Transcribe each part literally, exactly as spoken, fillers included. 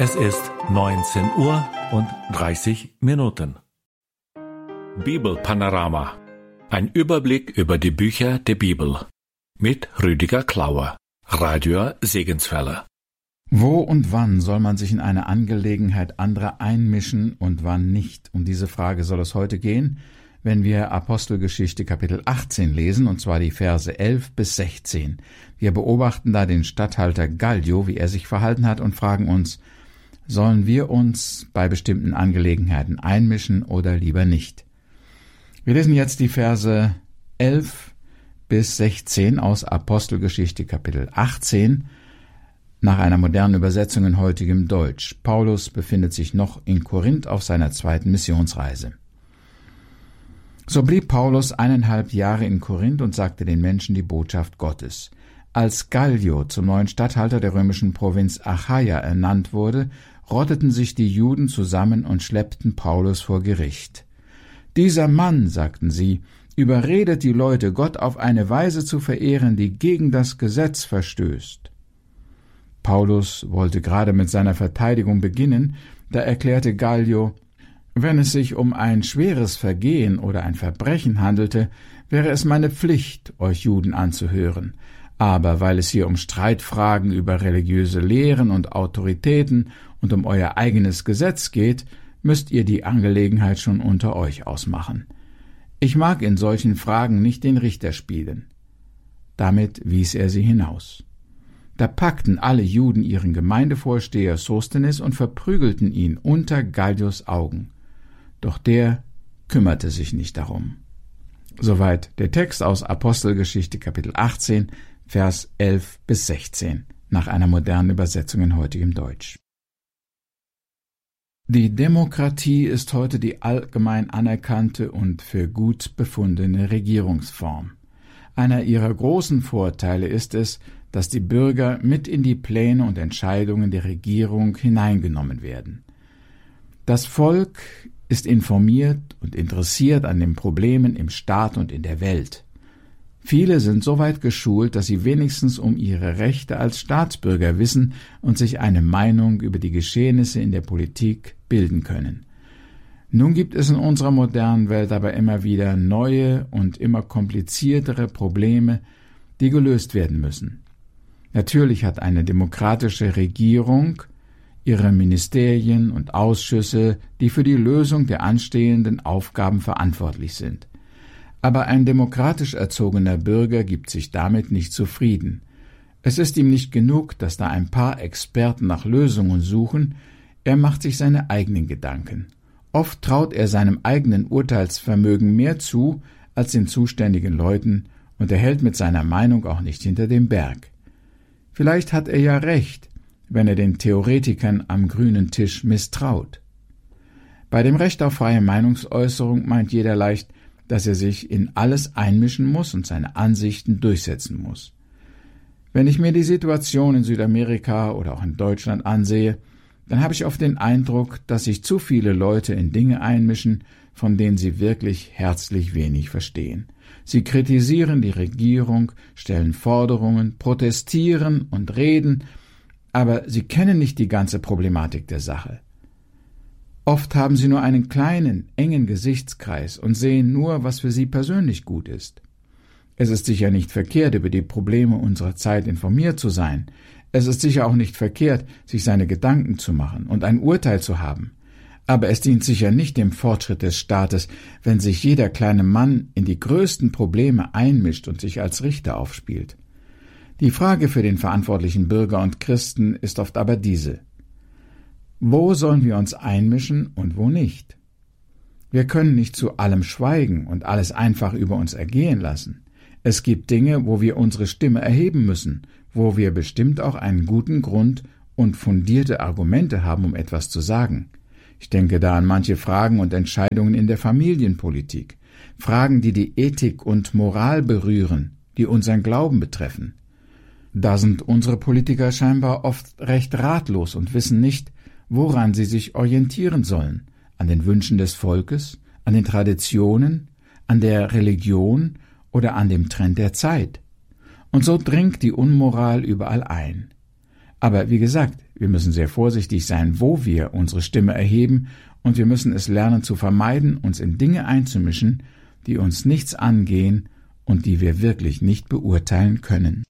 Es ist neunzehn Uhr und dreißig Minuten. Bibelpanorama. Ein Überblick über die Bücher der Bibel. Mit Rüdiger Klauer, Radio Segenswelle. Wo und wann soll man sich in eine Angelegenheit anderer einmischen und wann nicht? Um diese Frage soll es heute gehen, wenn wir Apostelgeschichte Kapitel achtzehn lesen, und zwar die Verse elf bis sechzehn. Wir beobachten da den Statthalter Gallio, wie er sich verhalten hat, und fragen uns, sollen wir uns bei bestimmten Angelegenheiten einmischen oder lieber nicht? Wir lesen jetzt die Verse elf bis sechzehn aus Apostelgeschichte Kapitel achtzehn, nach einer modernen Übersetzung in heutigem Deutsch. Paulus befindet sich noch in Korinth auf seiner zweiten Missionsreise. So blieb Paulus eineinhalb Jahre in Korinth und sagte den Menschen die Botschaft Gottes. Als Gallio zum neuen Statthalter der römischen Provinz Achaia ernannt wurde, rotteten sich die Juden zusammen und schleppten Paulus vor Gericht. »Dieser Mann«, sagten sie, »überredet die Leute, Gott auf eine Weise zu verehren, die gegen das Gesetz verstößt.« Paulus wollte gerade mit seiner Verteidigung beginnen, da erklärte Gallio, wenn es sich um ein schweres Vergehen oder ein Verbrechen handelte, wäre es meine Pflicht, euch Juden anzuhören. Aber weil es hier um Streitfragen über religiöse Lehren und Autoritäten und um euer eigenes Gesetz geht, müsst ihr die Angelegenheit schon unter euch ausmachen. Ich mag in solchen Fragen nicht den Richter spielen. Damit wies er sie hinaus. Da packten alle Juden ihren Gemeindevorsteher Sosthenes und verprügelten ihn unter Gallios Augen. Doch der kümmerte sich nicht darum. Soweit der Text aus Apostelgeschichte Kapitel achtzehn, Vers elf bis sechzehn, nach einer modernen Übersetzung in heutigem Deutsch. Die Demokratie ist heute die allgemein anerkannte und für gut befundene Regierungsform. Einer ihrer großen Vorteile ist es, dass die Bürger mit in die Pläne und Entscheidungen der Regierung hineingenommen werden. Das Volk ist informiert und interessiert an den Problemen im Staat und in der Welt. Viele sind so weit geschult, dass sie wenigstens um ihre Rechte als Staatsbürger wissen und sich eine Meinung über die Geschehnisse in der Politik bilden können. Nun gibt es in unserer modernen Welt aber immer wieder neue und immer kompliziertere Probleme, die gelöst werden müssen. Natürlich hat eine demokratische Regierung ihre Ministerien und Ausschüsse, die für die Lösung der anstehenden Aufgaben verantwortlich sind. Aber ein demokratisch erzogener Bürger gibt sich damit nicht zufrieden. Es ist ihm nicht genug, dass da ein paar Experten nach Lösungen suchen, er macht sich seine eigenen Gedanken. Oft traut er seinem eigenen Urteilsvermögen mehr zu als den zuständigen Leuten und er hält mit seiner Meinung auch nicht hinter dem Berg. Vielleicht hat er ja recht, wenn er den Theoretikern am grünen Tisch misstraut. Bei dem Recht auf freie Meinungsäußerung meint jeder leicht, dass er sich in alles einmischen muss und seine Ansichten durchsetzen muss. Wenn ich mir die Situation in Südamerika oder auch in Deutschland ansehe, dann habe ich oft den Eindruck, dass sich zu viele Leute in Dinge einmischen, von denen sie wirklich herzlich wenig verstehen. Sie kritisieren die Regierung, stellen Forderungen, protestieren und reden, aber sie kennen nicht die ganze Problematik der Sache. Oft haben sie nur einen kleinen, engen Gesichtskreis und sehen nur, was für sie persönlich gut ist. Es ist sicher nicht verkehrt, über die Probleme unserer Zeit informiert zu sein. Es ist sicher auch nicht verkehrt, sich seine Gedanken zu machen und ein Urteil zu haben. Aber es dient sicher nicht dem Fortschritt des Staates, wenn sich jeder kleine Mann in die größten Probleme einmischt und sich als Richter aufspielt. Die Frage für den verantwortlichen Bürger und Christen ist oft aber diese: Wo sollen wir uns einmischen und wo nicht? Wir können nicht zu allem schweigen und alles einfach über uns ergehen lassen. Es gibt Dinge, wo wir unsere Stimme erheben müssen, wo wir bestimmt auch einen guten Grund und fundierte Argumente haben, um etwas zu sagen. Ich denke da an manche Fragen und Entscheidungen in der Familienpolitik, Fragen, die die Ethik und Moral berühren, die unseren Glauben betreffen. Da sind unsere Politiker scheinbar oft recht ratlos und wissen nicht, woran sie sich orientieren sollen, an den Wünschen des Volkes, an den Traditionen, an der Religion oder an dem Trend der Zeit. Und so dringt die Unmoral überall ein. Aber wie gesagt, Wir müssen sehr vorsichtig sein, wo wir unsere Stimme erheben, und wir müssen es lernen zu vermeiden, uns in Dinge einzumischen, die uns nichts angehen und die wir wirklich nicht beurteilen können.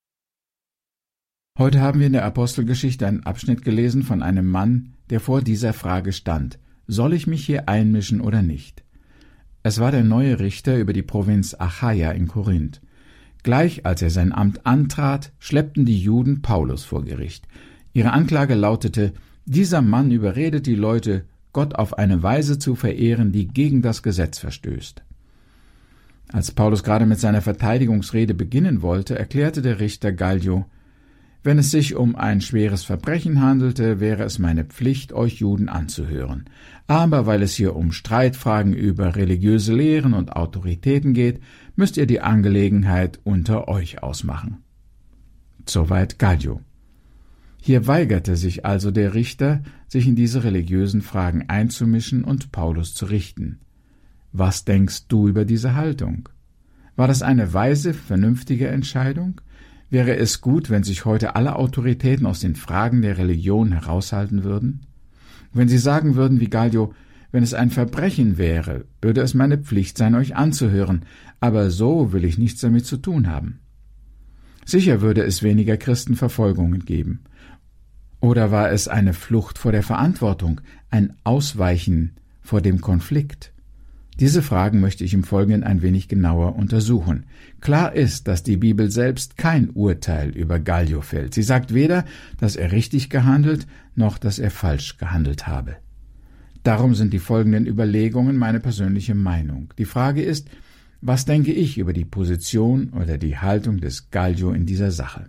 Heute haben wir in der Apostelgeschichte einen Abschnitt gelesen von einem Mann, der vor dieser Frage stand: Soll ich mich hier einmischen oder nicht? Es war der neue Richter über die Provinz Achaia in Korinth. Gleich als er sein Amt antrat, schleppten die Juden Paulus vor Gericht. Ihre Anklage lautete: Dieser Mann überredet die Leute, Gott auf eine Weise zu verehren, die gegen das Gesetz verstößt. Als Paulus gerade mit seiner Verteidigungsrede beginnen wollte, erklärte der Richter Gallio: Wenn es sich um ein schweres Verbrechen handelte, wäre es meine Pflicht, euch Juden anzuhören. Aber weil es hier um Streitfragen über religiöse Lehren und Autoritäten geht, müsst ihr die Angelegenheit unter euch ausmachen. Soweit Gallio. Hier weigerte sich also der Richter, sich in diese religiösen Fragen einzumischen und Paulus zu richten. Was denkst du über diese Haltung? War das eine weise, vernünftige Entscheidung? Wäre es gut, wenn sich heute alle Autoritäten aus den Fragen der Religion heraushalten würden? Wenn sie sagen würden wie Gallio: Wenn es ein Verbrechen wäre, würde es meine Pflicht sein, euch anzuhören, aber so will ich nichts damit zu tun haben. Sicher würde es weniger Christenverfolgungen geben. Oder war es eine Flucht vor der Verantwortung, ein Ausweichen vor dem Konflikt? Diese Fragen möchte ich im Folgenden ein wenig genauer untersuchen. Klar ist, dass die Bibel selbst kein Urteil über Gallio fällt. Sie sagt weder, dass er richtig gehandelt, noch dass er falsch gehandelt habe. Darum sind die folgenden Überlegungen meine persönliche Meinung. Die Frage ist: Was denke ich über die Position oder die Haltung des Gallio in dieser Sache?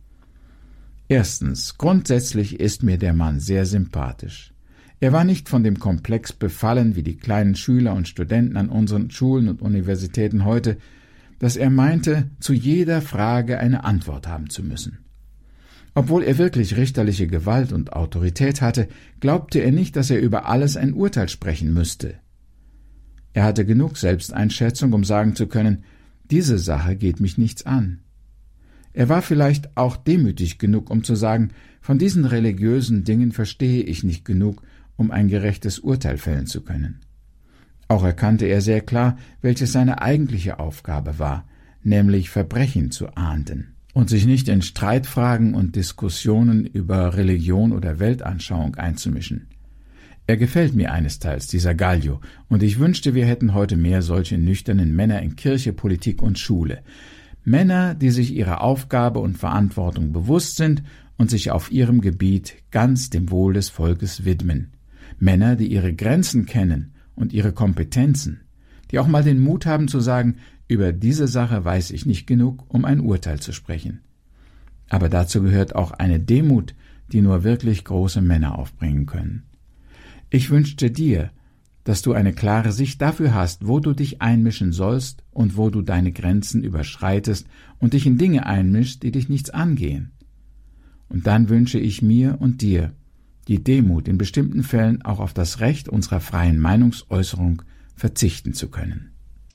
Erstens, grundsätzlich ist mir der Mann sehr sympathisch. Er war nicht von dem Komplex befallen wie die kleinen Schüler und Studenten an unseren Schulen und Universitäten heute, dass er meinte, zu jeder Frage eine Antwort haben zu müssen. Obwohl er wirklich richterliche Gewalt und Autorität hatte, glaubte er nicht, dass er über alles ein Urteil sprechen müsste. Er hatte genug Selbsteinschätzung, um sagen zu können: Diese Sache geht mich nichts an. Er war vielleicht auch demütig genug, um zu sagen: Von diesen religiösen Dingen verstehe ich nicht genug, um ein gerechtes Urteil fällen zu können. Auch erkannte er sehr klar, welches seine eigentliche Aufgabe war, nämlich Verbrechen zu ahnden und sich nicht in Streitfragen und Diskussionen über Religion oder Weltanschauung einzumischen. Er gefällt mir einesteils, dieser Gallio, und ich wünschte, wir hätten heute mehr solche nüchternen Männer in Kirche, Politik und Schule. Männer, die sich ihrer Aufgabe und Verantwortung bewusst sind und sich auf ihrem Gebiet ganz dem Wohl des Volkes widmen. Männer, die ihre Grenzen kennen und ihre Kompetenzen, die auch mal den Mut haben zu sagen: Über diese Sache weiß ich nicht genug, um ein Urteil zu sprechen. Aber dazu gehört auch eine Demut, die nur wirklich große Männer aufbringen können. Ich wünschte dir, dass du eine klare Sicht dafür hast, wo du dich einmischen sollst und wo du deine Grenzen überschreitest und dich in Dinge einmischst, die dich nichts angehen. Und dann wünsche ich mir und dir die Demut, in bestimmten Fällen auch auf das Recht unserer freien Meinungsäußerung verzichten zu können.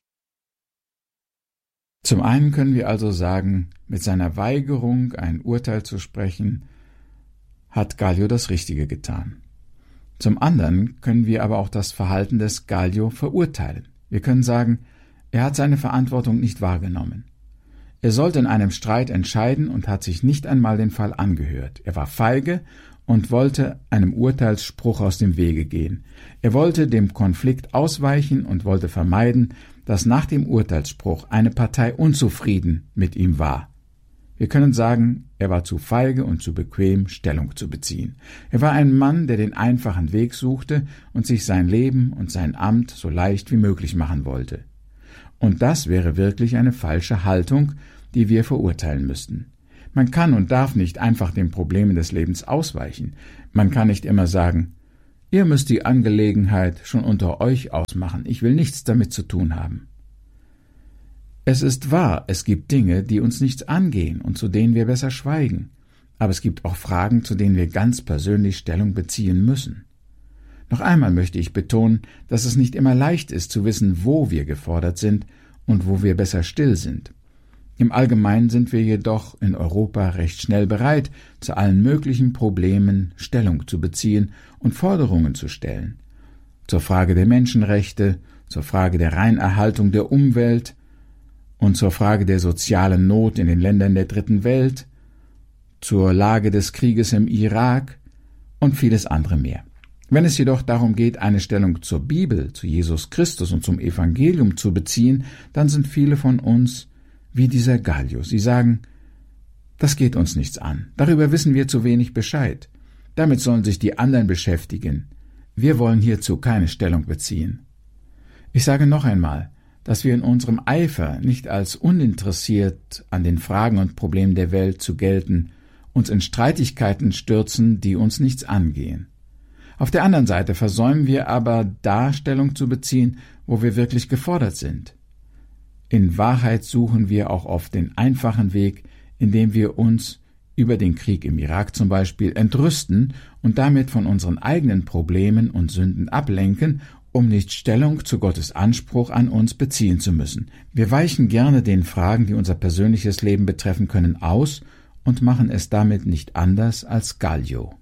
Zum einen können wir also sagen, mit seiner Weigerung, ein Urteil zu sprechen, hat Gallio das Richtige getan. Zum anderen können wir aber auch das Verhalten des Gallio verurteilen. Wir können sagen, er hat seine Verantwortung nicht wahrgenommen. Er sollte in einem Streit entscheiden und hat sich nicht einmal den Fall angehört. Er war feige und wollte einem Urteilsspruch aus dem Wege gehen. Er wollte dem Konflikt ausweichen und wollte vermeiden, dass nach dem Urteilsspruch eine Partei unzufrieden mit ihm war. Wir können sagen, er war zu feige und zu bequem, Stellung zu beziehen. Er war ein Mann, der den einfachen Weg suchte und sich sein Leben und sein Amt so leicht wie möglich machen wollte. Und das wäre wirklich eine falsche Haltung, die wir verurteilen müssten. Man kann und darf nicht einfach den Problemen des Lebens ausweichen. Man kann nicht immer sagen: Ihr müsst die Angelegenheit schon unter euch ausmachen, ich will nichts damit zu tun haben. Es ist wahr, es gibt Dinge, die uns nichts angehen und zu denen wir besser schweigen, aber es gibt auch Fragen, zu denen wir ganz persönlich Stellung beziehen müssen. Noch einmal möchte ich betonen, dass es nicht immer leicht ist zu wissen, wo wir gefordert sind und wo wir besser still sind. Im Allgemeinen sind wir jedoch in Europa recht schnell bereit, zu allen möglichen Problemen Stellung zu beziehen und Forderungen zu stellen. Zur Frage der Menschenrechte, zur Frage der Reinerhaltung der Umwelt und zur Frage der sozialen Not in den Ländern der Dritten Welt, zur Lage des Krieges im Irak und vieles andere mehr. Wenn es jedoch darum geht, eine Stellung zur Bibel, zu Jesus Christus und zum Evangelium zu beziehen, dann sind viele von uns wie dieser Gallio. Sie sagen, das geht uns nichts an. Darüber wissen wir zu wenig Bescheid. Damit sollen sich die anderen beschäftigen. Wir wollen hierzu keine Stellung beziehen. Ich sage noch einmal, dass wir in unserem Eifer nicht als uninteressiert an den Fragen und Problemen der Welt zu gelten, uns in Streitigkeiten stürzen, die uns nichts angehen. Auf der anderen Seite versäumen wir aber, da Stellung zu beziehen, wo wir wirklich gefordert sind. In Wahrheit suchen wir auch oft den einfachen Weg, indem wir uns über den Krieg im Irak zum Beispiel entrüsten und damit von unseren eigenen Problemen und Sünden ablenken, um nicht Stellung zu Gottes Anspruch an uns beziehen zu müssen. Wir weichen gerne den Fragen, die unser persönliches Leben betreffen können, aus und machen es damit nicht anders als Gallio.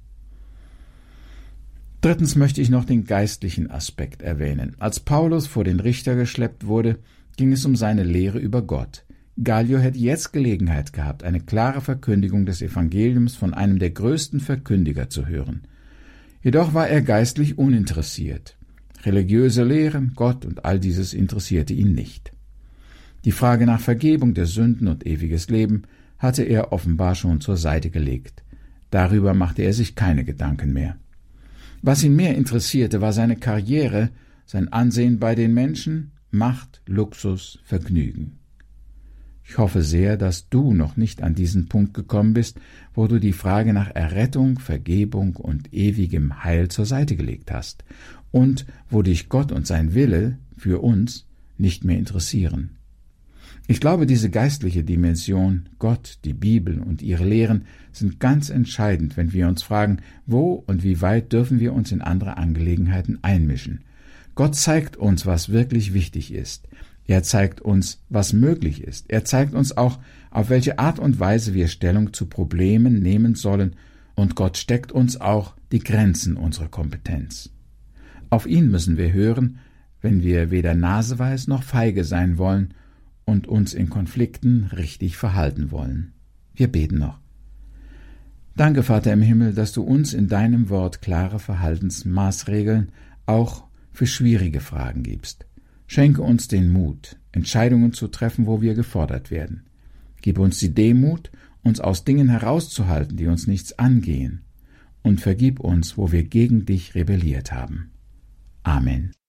Drittens möchte ich noch den geistlichen Aspekt erwähnen. Als Paulus vor den Richter geschleppt wurde, ging es um seine Lehre über Gott. Gallio hätte jetzt Gelegenheit gehabt, eine klare Verkündigung des Evangeliums von einem der größten Verkündiger zu hören. Jedoch war er geistlich uninteressiert. Religiöse Lehren, Gott und all dieses interessierte ihn nicht. Die Frage nach Vergebung der Sünden und ewiges Leben hatte er offenbar schon zur Seite gelegt. Darüber machte er sich keine Gedanken mehr. Was ihn mehr interessierte, war seine Karriere, sein Ansehen bei den Menschen, Macht, Luxus, Vergnügen. Ich hoffe sehr, dass du noch nicht an diesen Punkt gekommen bist, wo du die Frage nach Errettung, Vergebung und ewigem Heil zur Seite gelegt hast und wo dich Gott und sein Wille für uns nicht mehr interessieren. Ich glaube, diese geistliche Dimension, Gott, die Bibel und ihre Lehren sind ganz entscheidend, wenn wir uns fragen, wo und wie weit dürfen wir uns in andere Angelegenheiten einmischen. Gott zeigt uns, was wirklich wichtig ist. Er zeigt uns, was möglich ist. Er zeigt uns auch, auf welche Art und Weise wir Stellung zu Problemen nehmen sollen, und Gott steckt uns auch die Grenzen unserer Kompetenz. Auf ihn müssen wir hören, wenn wir weder naseweis noch feige sein wollen und uns in Konflikten richtig verhalten wollen. Wir beten noch. Danke, Vater im Himmel, dass du uns in deinem Wort klare Verhaltensmaßregeln auch für schwierige Fragen gibst. Schenke uns den Mut, Entscheidungen zu treffen, wo wir gefordert werden. Gib uns die Demut, uns aus Dingen herauszuhalten, die uns nichts angehen, und vergib uns, wo wir gegen dich rebelliert haben. Amen.